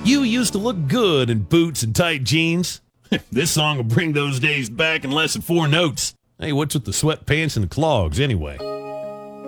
You used to look good in boots and tight jeans. This song will bring those days back in less than 4 notes. Hey, what's with the sweatpants and the clogs anyway?